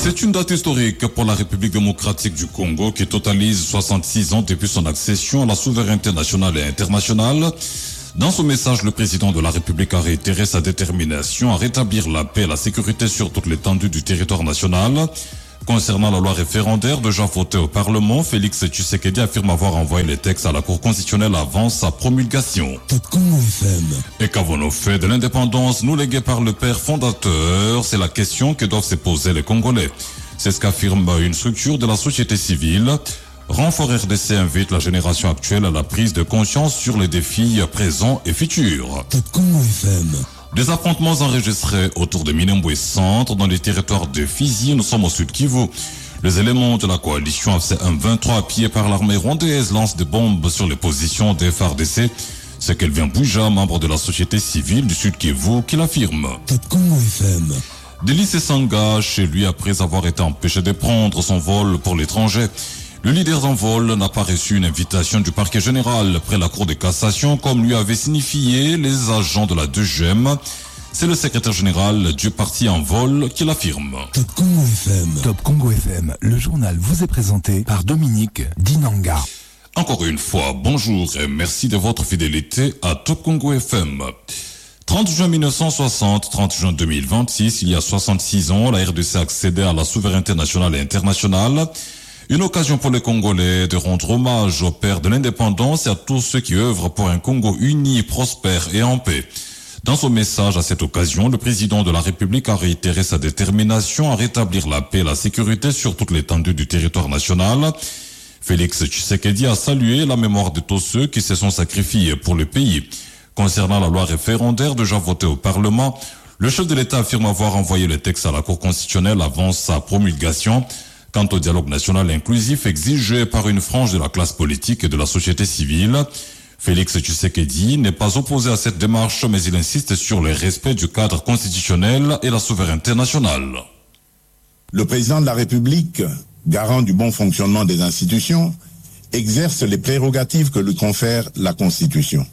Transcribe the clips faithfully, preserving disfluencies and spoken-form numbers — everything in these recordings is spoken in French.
C'est une date historique pour la République démocratique du Congo qui totalise soixante-six ans depuis son accession à la souveraineté nationale et internationale. Dans son message, le président de la République a réitéré sa détermination à rétablir la paix et la sécurité sur toute l'étendue du territoire national. Concernant la loi référendaire déjà votée au Parlement, Félix Tshisekedi affirme avoir envoyé les textes à la Cour constitutionnelle avant sa promulgation. Top Congo F M. Et qu'avons-nous fait de l'indépendance nous léguée par le père fondateur? C'est la question que doivent se poser les Congolais. C'est ce qu'affirme une structure de la société civile. Renfort R D C invite la génération actuelle à la prise de conscience sur les défis présents et futurs. Top Congo F M. Des affrontements enregistrés autour de Minembwe Centre dans les territoires de Fizi. Nous sommes au sud Kivu. Les éléments de la coalition F C M vingt-trois appuyés par l'armée rwandaise lancent des bombes sur les positions des F A R D C. C'est Kelvin Bouja, membre de la société civile du sud Kivu, qui l'affirme. Top Congo F M. Délice s'engage chez lui après avoir été empêché de prendre son vol pour l'étranger. Le leader d'envol n'a pas reçu une invitation du parquet général près la cour de cassation comme lui avaient signifié les agents de la deux G M. C'est le secrétaire général du parti en vol qui l'affirme. Top Congo F M. Top Congo F M, le journal vous est présenté par Dominique Dinanga. Encore une fois, bonjour et merci de votre fidélité à Top Congo F M. trente juin mille neuf cent soixante, trente juin deux mille vingt-six, il y a soixante-six ans, la R D C accédait à la souveraineté nationale et internationale. Une occasion pour les Congolais de rendre hommage au père de l'indépendance et à tous ceux qui œuvrent pour un Congo uni, prospère et en paix. Dans son message à cette occasion, le président de la République a réitéré sa détermination à rétablir la paix et la sécurité sur toute l'étendue du territoire national. Félix Tshisekedi a salué la mémoire de tous ceux qui se sont sacrifiés pour le pays. Concernant la loi référendaire déjà votée au Parlement, le chef de l'État affirme avoir envoyé le texte à la Cour constitutionnelle avant sa promulgation. Quant au dialogue national inclusif exigé par une frange de la classe politique et de la société civile, Félix Tshisekedi n'est pas opposé à cette démarche, mais il insiste sur le respect du cadre constitutionnel et la souveraineté nationale. Le président de la République, garant du bon fonctionnement des institutions, exerce les prérogatives que lui confère la Constitution.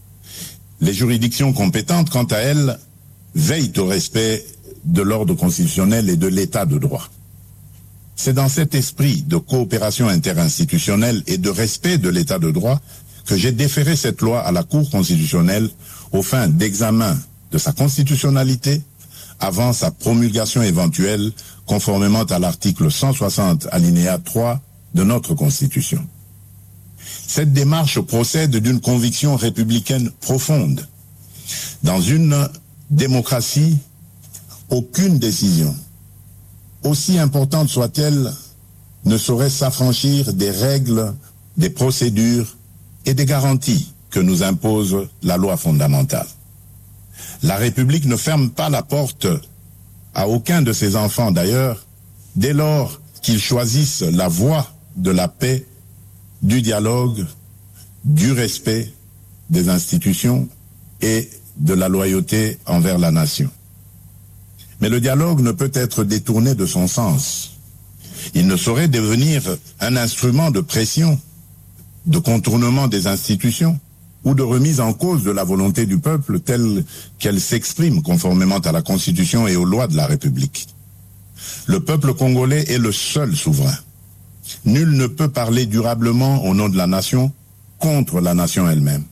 Les juridictions compétentes, quant à elles, veillent au respect de l'ordre constitutionnel et de l'état de droit. C'est dans cet esprit de coopération interinstitutionnelle et de respect de l'état de droit que j'ai déféré cette loi à la Cour constitutionnelle aux fins d'examen de sa constitutionnalité avant sa promulgation éventuelle conformément à l'article cent soixante alinéa trois de notre Constitution. Cette démarche procède d'une conviction républicaine profonde. Dans une démocratie, aucune décision, aussi importante soit-elle, ne saurait s'affranchir des règles, des procédures et des garanties que nous impose la loi fondamentale. La République ne ferme pas la porte à aucun de ses enfants d'ailleurs, dès lors qu'ils choisissent la voie de la paix, du dialogue, du respect des institutions et de la loyauté envers la nation. Mais le dialogue ne peut être détourné de son sens. Il ne saurait devenir un instrument de pression, de contournement des institutions ou de remise en cause de la volonté du peuple telle qu'elle s'exprime conformément à la Constitution et aux lois de la République. Le peuple congolais est le seul souverain. Nul ne peut parler durablement au nom de la nation contre la nation elle-même.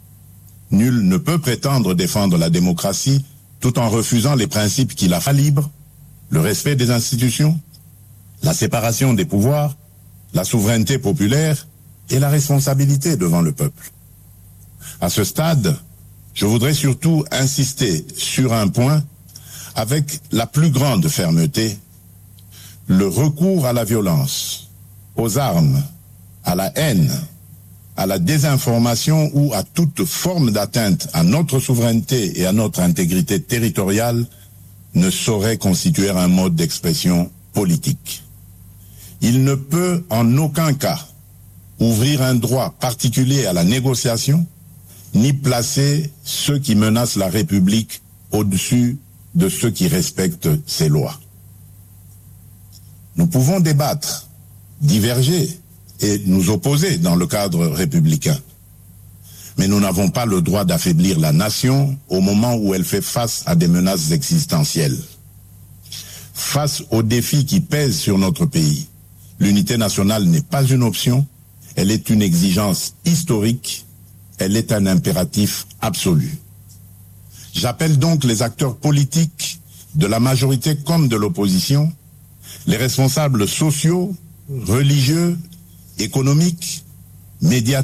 Nul ne peut prétendre défendre la démocratie tout en refusant les principes qui la font libre, le respect des institutions, la séparation des pouvoirs, la souveraineté populaire et la responsabilité devant le peuple. À ce stade, je voudrais surtout insister sur un point avec la plus grande fermeté: le recours à la violence, aux armes, à la haine, à la désinformation ou à toute forme d'atteinte à notre souveraineté et à notre intégrité territoriale ne saurait constituer un mode d'expression politique. Il ne peut en aucun cas ouvrir un droit particulier à la négociation, ni placer ceux qui menacent la République au-dessus de ceux qui respectent ses lois. Nous pouvons débattre, diverger et nous opposer dans le cadre républicain. Mais nous n'avons pas le droit d'affaiblir la nation au moment où elle fait face à des menaces existentielles. Face aux défis qui pèsent sur notre pays, l'unité nationale n'est pas une option, elle est une exigence historique, elle est un impératif absolu. J'appelle donc les acteurs politiques de la majorité comme de l'opposition, les responsables sociaux, religieux, économiques, médiatiques,